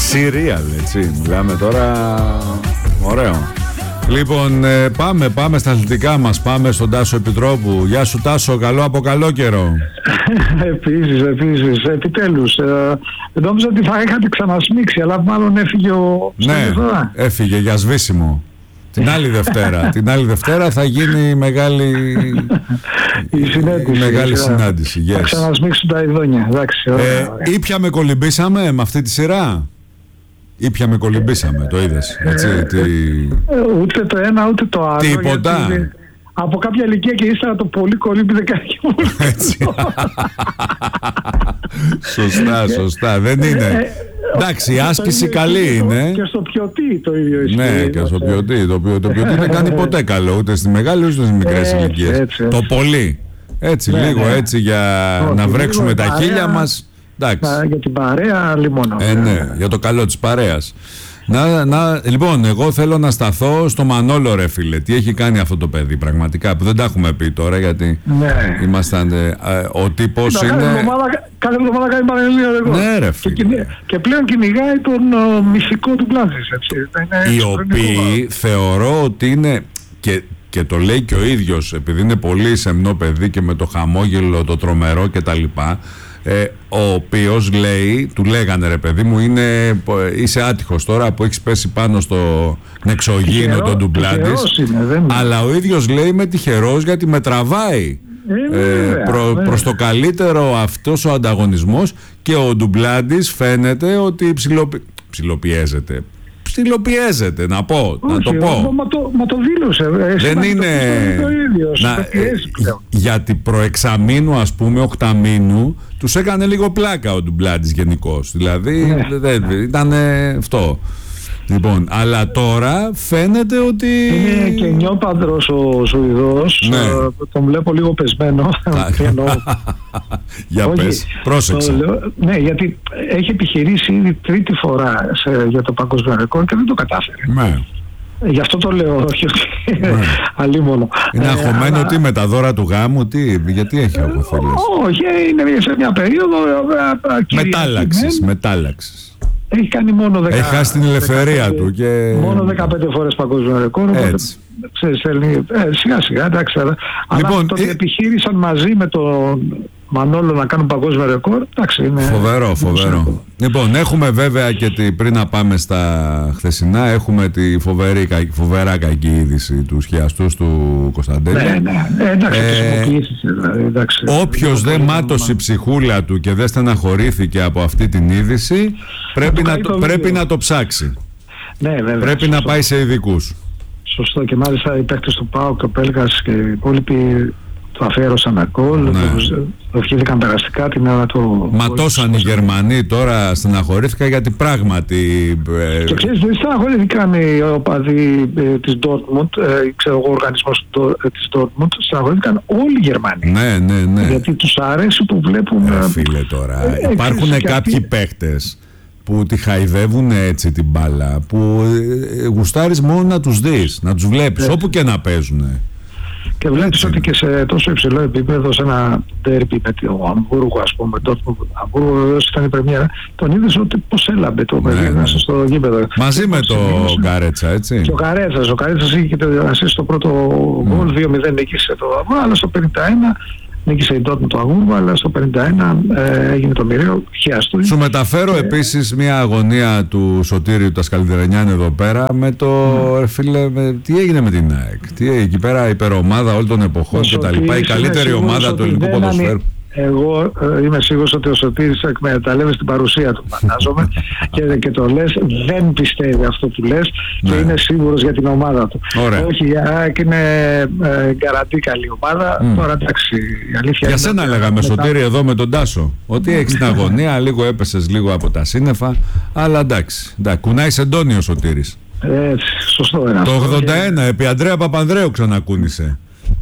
Σιρίαλ, έτσι. Μιλάμε τώρα. Ωραίο. Λοιπόν, πάμε στα αθλητικά μας. Πάμε στον Τάσο Επιτρόπου. Γεια σου Τάσο, καλό από καλό καιρό. Επίσης, επιτέλους. Νόμιζα ότι θα είχατε ξανασμίξει, αλλά μάλλον έφυγε ο... Ναι, έφυγε για σβήσιμο. Την άλλη Δευτέρα θα γίνει μεγάλη συνάντηση. Yes. Θα ξανασμίξουν τα ειδόνια. Εντάξει, ήπια με κολυμπήσαμε με αυτή τη σειρά. Ήπια με κολυμπήσαμε, το είδες, έτσι, ούτε το ένα ούτε το άλλο. Τίποτα. Από κάποια ηλικία και ύστερα το πολύ κολύμπι δεν κάνει και πολύ. Έτσι. Σωστά, δεν είναι. Εντάξει, η άσκηση καλή είναι. Και στο ποιοτή το ίδιο ισχύει. Ναι, και στο ποιοτή. Το ποιοτή δεν κάνει ποτέ καλό, ούτε στη μεγάλη ούτε στις μικρές ηλικίες. Το πολύ. Έτσι, λίγο έτσι για να βρέξουμε τα χείλια μας. Για την παρέα λιμόνο. Ναι, για το καλό της παρέας. Λοιπόν, εγώ θέλω να σταθώ στο Μανόλο, ρε φίλε. Τι έχει κάνει αυτό το παιδί πραγματικά, που δεν τα έχουμε πει τώρα, γιατί ήμασταν. Ο τύπος είναι. Κάθε εβδομάδα κάνει Πανελλήνιο. Ναι, ρε φίλε. Και πλέον κυνηγάει τον μυθικό του Πλάτζης, έτσι. Οι οποίοι θεωρώ ότι είναι. Και το λέει και ο ίδιος, επειδή είναι πολύ σεμνό παιδί και με το χαμόγελο το τρομερό κτλ. Ο οποίος λέει, του λέγανε ρε παιδί μου, είσαι άτυχος τώρα που έχεις πέσει πάνω στο εξωγήινο τον ντουμπλάντης, αλλά ο ίδιος λέει είμαι τυχερός γιατί με τραβάει προς το καλύτερο αυτός ο ανταγωνισμός, και ο ντουμπλάντης φαίνεται ότι ψιλοπιέζεται, να το πω. Μα το δήλωσε. Δεν είναι. Γιατί προεξαμήνου, ας πούμε, οκταμήνου, τους έκανε λίγο πλάκα ο ντουμπλάντης γενικώς. Δηλαδή, ήταν αυτό. Λοιπόν, αλλά τώρα φαίνεται ότι. Είναι και νιόπαντρος ο Σουηδός. Ναι. Τον βλέπω λίγο πεσμένο. Για πες, πρόσεξε. Ναι, γιατί έχει επιχειρήσει ήδη τρίτη φορά για το παγκόσμιο ρεκόρ και δεν το κατάφερε. Ναι. Γι' αυτό το λέω, όχι αλίμονο. Είναι αγχωμένο τι με τα δώρα του γάμου, γιατί έχει αγχωθείς? Όχι, είναι σε μια περίοδο μετάλλαξης. Έχει κάνει μόνο 10. Έχει χάσει την ελευθερία του και. Μόνο 15 φορές παγκόσμιο ρεκόρ. Έτσι. Σιγά σιγά, εντάξει. Αλλά το ότι επιχείρησαν μαζί με τον Μανόλο να κάνουν παγκόσμιο ρεκόρ, εντάξει, είναι. Φοβερό. Λοιπόν, έχουμε βέβαια και πριν να πάμε στα χθεσινά, έχουμε τη φοβερά κακή είδηση του σκιαστούς του Κωνσταντέλια. Ναι, εντάξει, εντάξει. Όποιος δεν μάτωσε η ψυχούλα του και δεν στεναχωρήθηκε από αυτή την είδηση, πρέπει να το ψάξει. Ναι, βέβαια. Πρέπει να πάει σε ειδικούς. Σωστό, και μάλιστα οι παίκτες του ΠΑΟΚ, ο Πέλγας και οι υπόλοιποι το αφιέρωσαν γκολ, το ευχήθηκαν περαστικά την ώρα του. Ματώσαν οι Γερμανοί, τώρα στεναχωρήθηκα γιατί πράγματι. Και ξέρεις, δεν στεναχωρήθηκαν οι οπαδοί της Dortmund, ξέρω εγώ, ο οργανισμός της Dortmund, στεναχωρήθηκαν όλοι οι Γερμανοί. Ναι. Γιατί τους αρέσει που βλέπουν. Φίλε τώρα, υπάρχουν κάποιοι παίκτες που τη χαϊδεύουν έτσι την μπάλα, που γουστάρεις μόνο να τους δεις, να τους βλέπεις όπου και να παίζουν. Και βλέπεις ότι και σε τόσο υψηλό επίπεδο, σε ένα ντέρμπι με το Αμβούργο, ας πούμε, το Αμβούργο βεβαίως ήταν η πρεμιέρα, τον είδες ότι πώς έλαμπε το παιδί μέσα στο γήπεδο. Μαζί με το Γκαρέτσα, έτσι. Και ο Γκαρέτσας είχε και το στο πρώτο γκολ, 2-0 νίκησε το Αμβούργο, αλλά στο 51 νίκησε η Dortmund το Αμβούργο, αλλά στο 51 έγινε το μοιραίο χιάστο. Σου μεταφέρω επίσης μια αγωνία του Σωτήριου Τασκαλιδερενιάν εδώ πέρα με το φίλε, τι έγινε με την ΑΕΚ. Εκεί πέρα υπερομάδα όλων των εποχών και τα λοιπά, η καλύτερη ομάδα του ελληνικού ποδοσφαίρου. Εγώ είμαι σίγουρος ότι ο Σωτήρης εκμεταλλεύεται την παρουσία του, φαντάζομαι, και το λες, δεν πιστεύει αυτό που λες και είναι σίγουρος για την ομάδα του. Όχι, είναι γκαραντί καλή ομάδα. Τώρα εντάξει, η αλήθεια για σένα λέγαμε, Σωτήρη, εδώ με τον Τάσο, ότι έχεις την αγωνία, λίγο έπεσες λίγο από τα σύννεφα, αλλά εντάξει, κουνάει σεντόνι ο Σωτήρης. Σωστό. Το 81 επί Ανδρέα Παπανδρέου ξανακούνησε.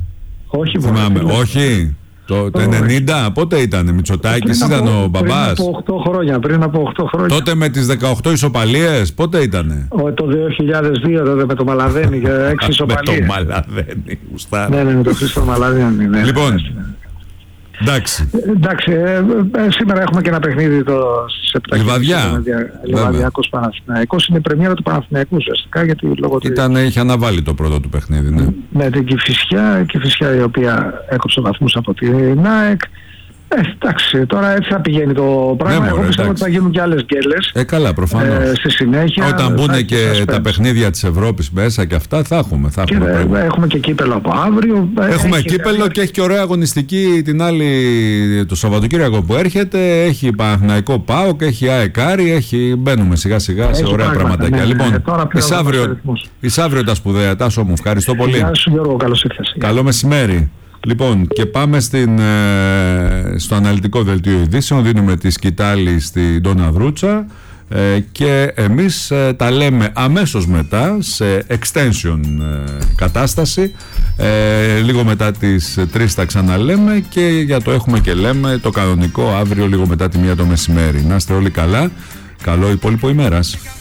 Όχι, θυμάμαι. Όχι. Το 90, πότε ήτανε, Μητσοτάκης ήταν ο μπαμπάς? Πριν από 8 χρόνια. Τότε με τις 18 ισοπαλίες, πότε ήτανε? Το 2002, τότε με το Μαλαδένι για 6 ισοπαλίες. Με το Μαλαδένι, γουστάρα. Ναι, με το Χρήστο Μαλαδένι. Λοιπόν, Εντάξει, σήμερα έχουμε και ένα παιχνίδι στις 7. Λιβαδιά. Λιβαδιακός Παναθηναϊκός. Είναι η πρεμιέρα του Παναθηναϊκού ουσιαστικά. Είχε αναβάλει το πρώτο του παιχνίδι. Ναι. Με την Κηφισιά η οποία έκοψε βαθμούς από την ΑΕΚ. Εντάξει, τώρα έτσι θα πηγαίνει το πράγμα. Εγώ πιστεύω ότι θα γίνουν και άλλες γκέλες. Καλά, προφανώς. Στη συνέχεια. Όταν μπουν και τα παιχνίδια της Ευρώπης μέσα και αυτά, θα έχουμε. Έχουμε και κύπελλο από αύριο. Έχουμε κύπελλο και έχει και ωραία αγωνιστική την άλλη το Σαββατοκύριακο που έρχεται. Έχει Παναθηναϊκό ΠΑΟΚ, έχει ΑΕΚ Άρη, μπαίνουμε σιγά σιγά σε ωραία πραγματάκια. Λοιπόν, εις αύριο τα σπουδαία. Τάσο μου, ευχαριστώ πολύ. Γεια σου Γιώργο, καλώς ήρθες. Καλό μεσημέρι. Λοιπόν, και πάμε στο αναλυτικό δελτίο ειδήσεων. Δίνουμε τη σκητάλη στην Ντόνα Δρούτσα και εμείς τα λέμε αμέσως μετά σε extension κατάσταση. Λίγο μετά τις 3 τα ξαναλέμε και για το έχουμε και λέμε το κανονικό αύριο λίγο μετά τη 1 το μεσημέρι. Να είστε όλοι καλά. Καλό υπόλοιπο ημέρας.